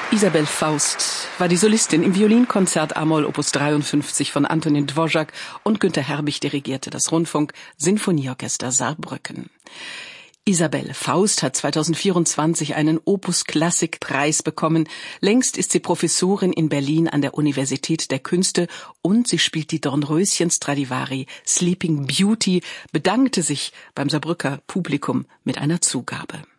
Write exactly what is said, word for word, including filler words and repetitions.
Isabel Faust war die Solistin im Violinkonzert a-Moll Opus dreiundfünfzig von Antonin Dvořák und Günter Herbig dirigierte das Rundfunk-Sinfonieorchester Saarbrücken. Isabel Faust hat zweitausendvierundzwanzig einen Opus-Klassik-Preis bekommen. Längst ist sie Professorin in Berlin an der Universität der Künste und sie spielt die Dornröschen-Stradivari Sleeping Beauty, bedankte sich beim Saarbrücker Publikum mit einer Zugabe.